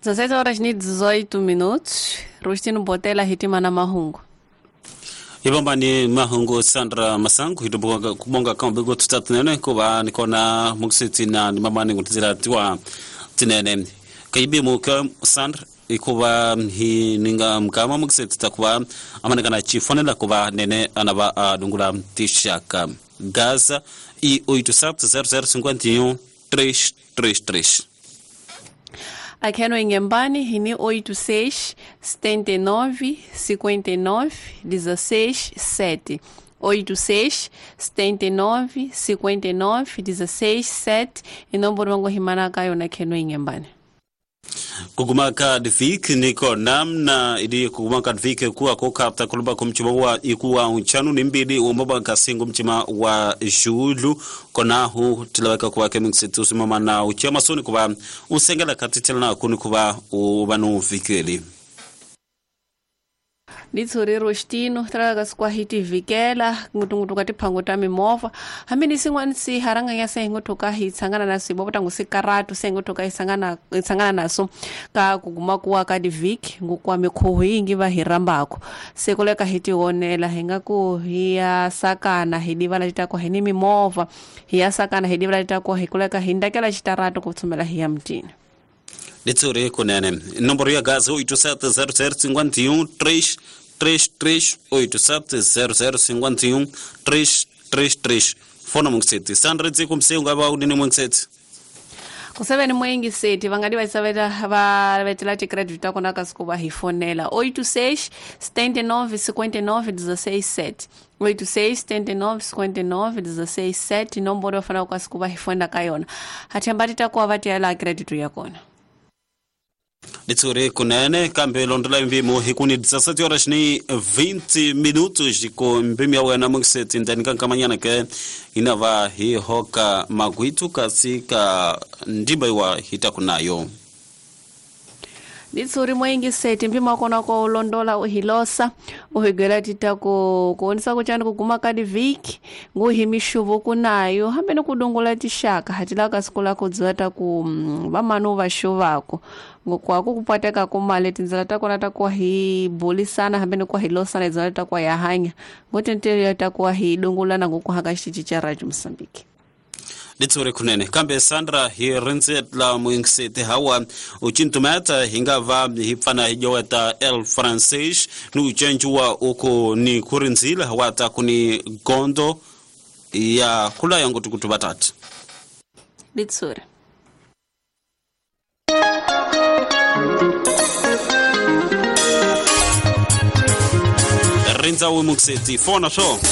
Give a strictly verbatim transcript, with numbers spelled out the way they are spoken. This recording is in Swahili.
dezessete horas ni dezoito minutos. Rustino Botela hitima na mahungu. Ibamba ni mahungu Sandra Masangu hitumbuka kubonga kama bigo tutatu nene kuba nikona muksiti na mama ngutizira tiwa tinene. Kaibi muka Sandra ikuba hi ninga mkama muksiti takuba amanekana chifonela kuba nene anaba adungula tishaka Gaza e oito sete zero zero cinquenta e um três três três. Aqui no Inhambane, hini oito seis sete nove cinquenta e nove dezesseis sete. oito seis sete nove cinquenta e nove dezesseis sete. E não borwango himana kayo na keno Inhambane. Kugumaka difik niko namna idi kugumaka difik kuwa kokapta kuluba kumchima wa ikuwa unchanu nimbidi umboba kasingu mchima wa julu kona hu tilaweka kuwa kemiksitu sumama na uchema suni kuwa usengela katitila na kuni kuwa ubanu fikeli. Nitsuri Rostino traga kwa hiti vikela ngutungutu kati panguta mimova hamini singwani si haranga ya sengo toka hitsangana na sibo tangu sikaratu sengo toka hisangana hisangana naso ka kuguma kuwa kadi vik ngukwa mikuhi ngiva hirambako sekoleka hiti onela henga ku hiya sakana hidivala litakwa hini mimova hiya sakana hidivala litakwa hikuleka hindakela chitaratu kutsumela hiya mtini. Nitsuri kunene nomboro ya Gaza oito sete zero zero cinquenta e um três três três oito sete zero zero cinquenta e um três três três. Fona mungseti Sandra dziko msengu aba udini mungseti kusebe ni mwengi seti vangadi vaisaveta vavetela tikredita kona kasikuba hifonela oito seis sete nove cinquenta e nove dezesseis sete. oito seis sete nove cinquenta e nove dezesseis sete. Nomboro fana kasikuba hifonda kayona hatiambati takuwa vati yala kreditu yakona. Nitsuri kunene kambe londela mvimo hikuni dezessete horas ni vinte minutos ko mbimi yawe na mukseti ndani kankamanyana ke inava hi hoka magwitu kasika ndiba wa hitakunayo. Nitsuri mwengi seti mpima kona kwa ulondola uhilosa uhigela titako kuonisa kuchani kuguma kadi viki nguhimishuvu kunayo hambe nukudungula tishaka hatilaka sikula kudzata ku vamanu vashuvako ngukwa kukupateka kumale tinzala takona takuwa hii buli sana hambe nukwa hilosa na tinzala takuwa ya hanya ngote ntere takuwa hii dungula na ngukwa haka shiticha raju Msambiki. Nitsuri kunene kambe Sandra hi rinzet la muingsete hawa uchintumata hingava hipfana hijaweta el francês nu uchenjua uko ni kurinzila hawata kuni gondo ya kula yangu tukutubatati. Nitsuri rinza uimukseti fona show.